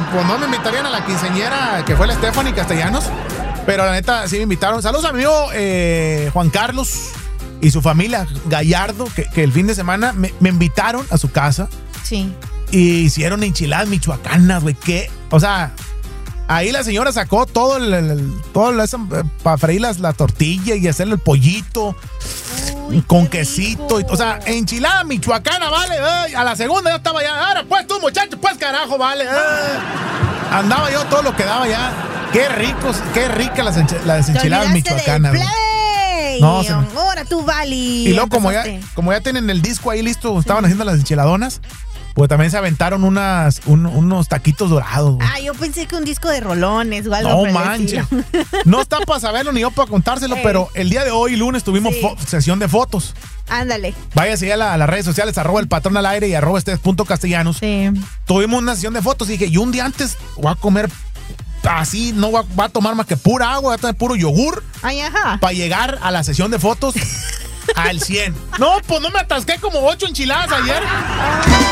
pues no me invitarían a la quinceañera que fue la Stephanie Castellanos, pero la neta sí me invitaron. Saludos a mi amigo Juan Carlos y su familia Gallardo, que el fin de semana me invitaron a su casa. Sí. Y hicieron enchiladas michoacanas, güey. O sea, ahí la señora sacó todo eso para freír la tortilla y hacerle el pollito. Uy, con quesito. O sea, enchilada michoacana, vale. A la segunda ya estaba ya. Ahora pues tú, muchacho, pues carajo, vale. Andaba yo todo lo que daba ya. Qué ricas las enchiladas michoacanas. No, ahora tú, Vali. Y luego, como ya tienen el disco ahí listo, estaban haciendo las enchiladonas. Pues también se aventaron unos taquitos dorados. Güey. Ah, yo pensé que un disco de rolones o algo. No manches. No está para saberlo ni yo para contárselo, pero el día de hoy, lunes, tuvimos sesión de fotos. Ándale. Váyase a las redes sociales, @elpatrón_al_aire y @estes.castellanos. Sí. Tuvimos una sesión de fotos y dije, y un día antes voy a comer así, no va a tomar más que pura agua, va a tener puro yogur. Ay, ajá. Para llegar a la sesión de fotos al 100. No, pues no me atasqué como 8 enchiladas ayer.